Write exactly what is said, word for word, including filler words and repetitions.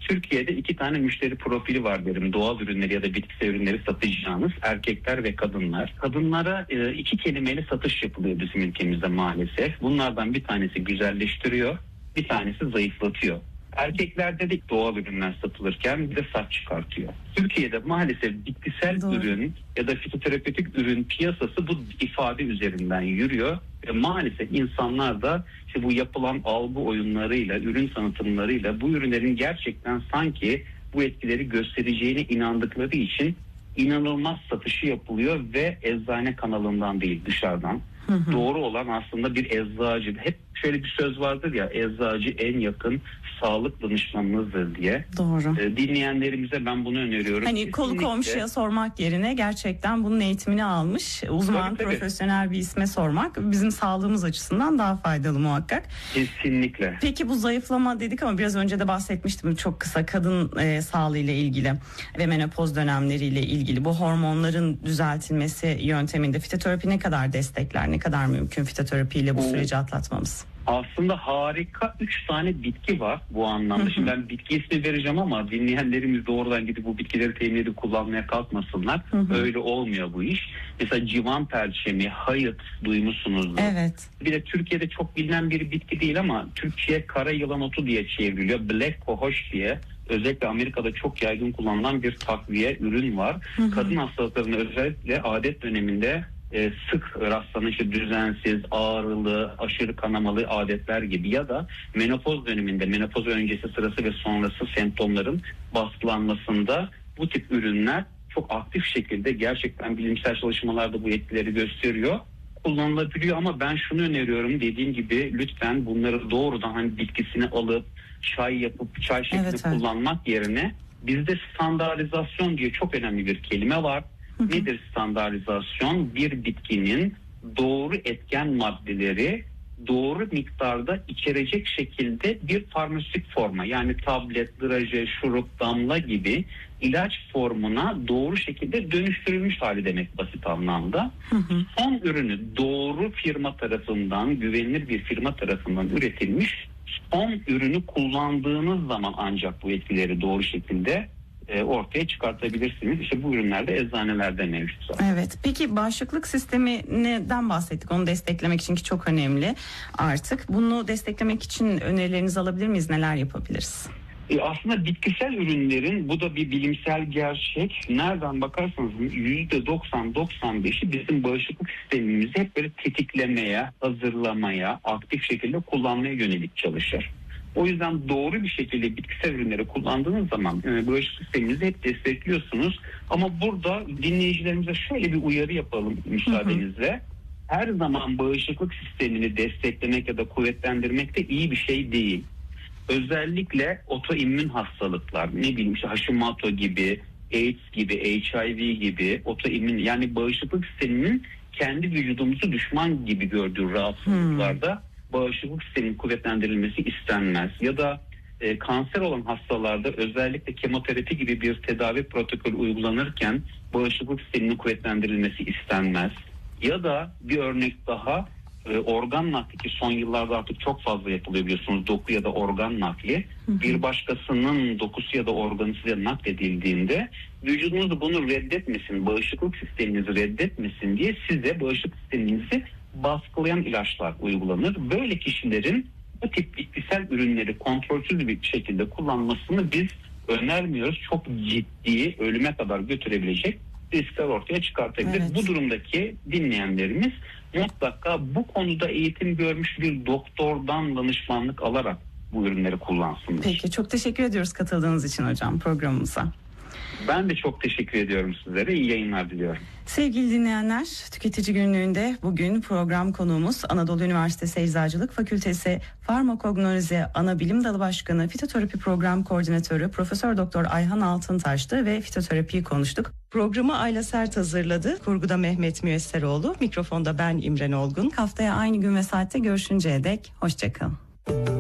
Türkiye'de iki tane müşteri profili var derim. Doğal ürünleri ya da bitkisel ürünleri satacağınız erkekler ve kadınlar. Kadınlara e, iki kelimeyle satış yapılıyor bizim ülkemizde maalesef. Bunlardan bir tanesi güzelleştiriyor, bir tanesi zayıflatıyor. Erkeklerde de doğal ürünler satılırken bir de saç çıkartıyor. Türkiye'de maalesef bitkisel Doğru. ürün ya da fitoterapötik ürün piyasası bu ifade üzerinden yürüyor. Ve maalesef insanlar da işte bu yapılan algı oyunlarıyla, ürün tanıtımlarıyla bu ürünlerin gerçekten sanki bu etkileri göstereceğine inandıkları için inanılmaz satışı yapılıyor ve eczane kanalından değil, dışarıdan. Hı hı. Doğru olan aslında bir eczacı. Hep şöyle bir söz vardır ya, eczacı en yakın sağlık danışmanınızdır diye. Doğru. Ee, dinleyenlerimize ben bunu öneriyorum. Hani kolu komşuya sormak yerine gerçekten bunun eğitimini almış uzman, tabii, profesyonel tabii. bir isme sormak bizim sağlığımız açısından daha faydalı muhakkak. Kesinlikle. Peki bu zayıflama dedik ama biraz önce de bahsetmiştim çok kısa, kadın e, sağlığı ile ilgili ve menopoz dönemleriyle ilgili bu hormonların düzeltilmesi yönteminde fitoterapi ne kadar destekler, ne kadar mümkün fitoterapiyle bu süreci atlatmamız? Aslında harika üç tane bitki var bu anlamda. Hı hı. Şimdi ben bitki ismi vereceğim ama dinleyenlerimiz doğrudan gidip bu bitkileri temin edip kullanmaya kalkmasınlar. Hı hı. Öyle olmuyor bu iş. Mesela civan perçemi, hayıt duymuşsunuzdur. Evet. Bir de Türkiye'de çok bilinen bir bitki değil ama Türkçe'ye kara yılan otu diye çevriliyor. Black cohosh diye. Özellikle Amerika'da çok yaygın kullanılan bir takviye ürün var. Hı hı. Kadın hastalıklarına özellikle adet döneminde E, sık rastlanan işte düzensiz, ağrılı, aşırı kanamalı adetler gibi ya da menopoz döneminde, menopoz öncesi, sırası ve sonrası semptomların baskılanmasında bu tip ürünler çok aktif şekilde, gerçekten bilimsel çalışmalarda bu etkileri gösteriyor, kullanılabiliyor. Ama ben şunu öneriyorum, dediğim gibi lütfen bunları doğrudan hani bitkisini alıp çay yapıp çay şeklinde evet, evet. kullanmak yerine bizde standartizasyon diye çok önemli bir kelime var. Nedir standartizasyon? Bir bitkinin doğru etken maddeleri doğru miktarda içerecek şekilde bir farmasötik forma, yani tablet, draje, şurup, damla gibi ilaç formuna doğru şekilde dönüştürülmüş hali demek basit anlamda. Hı hı. Son ürünü doğru firma tarafından, güvenilir bir firma tarafından üretilmiş son ürünü kullandığınız zaman ancak bu etkileri doğru şekilde ortaya çıkartabilirsiniz. İşte bu ürünler de eczanelerde mevcut zaten. Evet. Peki bağışıklık sistemi neden bahsettik? Onu desteklemek için ki çok önemli artık. Bunu desteklemek için önerilerinizi alabilir miyiz? Neler yapabiliriz? E aslında bitkisel ürünlerin, bu da bir bilimsel gerçek. Nereden bakarsanız yüzde doksan doksan beşi bizim bağışıklık sistemimizi hep böyle tetiklemeye, hazırlamaya, aktif şekilde kullanmaya yönelik çalışır. O yüzden doğru bir şekilde bitkisel ürünleri kullandığınız zaman e, bağışıklık sisteminizi hep destekliyorsunuz. Ama burada dinleyicilerimize şöyle bir uyarı yapalım müsaadenizle. Hı hı. Her zaman bağışıklık sistemini desteklemek ya da kuvvetlendirmek de iyi bir şey değil. Özellikle otoimmün hastalıklar, ne bileyim işte Hashimoto gibi, AIDS gibi, H I V gibi otoimmün, yani bağışıklık sisteminin kendi vücudumuzu düşman gibi gördüğü rahatsızlıklarda hmm. bağışıklık sisteminin kuvvetlendirilmesi istenmez. Ya da e, kanser olan hastalarda özellikle kemoterapi gibi bir tedavi protokolü uygulanırken bağışıklık sisteminin kuvvetlendirilmesi istenmez. Ya da bir örnek daha, e, organ nakli, ki son yıllarda artık çok fazla yapılıyor biliyorsunuz, doku ya da organ nakli. Hı hı. Bir başkasının dokusu ya da organı size nakledildiğinde vücudunuz bunu reddetmesin, bağışıklık sisteminizi reddetmesin diye size bağışıklık sisteminizi baskılayan ilaçlar uygulanır. Böyle kişilerin bu tip bitkisel ürünleri kontrolsüz bir şekilde kullanmasını biz önermiyoruz. Çok ciddi, ölüme kadar götürebilecek riskler ortaya çıkartabilir. Evet. Bu durumdaki dinleyenlerimiz mutlaka bu konuda eğitim görmüş bir doktordan danışmanlık alarak bu ürünleri kullansınlar. Peki, çok teşekkür ediyoruz katıldığınız için hocam programımıza. Ben de çok teşekkür ediyorum sizlere. İyi yayınlar diliyorum. Sevgili dinleyenler, Tüketici Günlüğü'nde bugün program konuğumuz Anadolu Üniversitesi Eczacılık Fakültesi Farmakognozi Anabilim Dalı Başkanı, Fitoterapi Program Koordinatörü Profesör Doktor Ayhan Altıntaş'tı ve fitoterapiyi konuştuk. Programı Ayla Sert hazırladı. Kurguda Mehmet Müyesseroğlu, mikrofonda ben İmren Olgun. Haftaya aynı gün ve saatte görüşünceye dek hoşça kalın.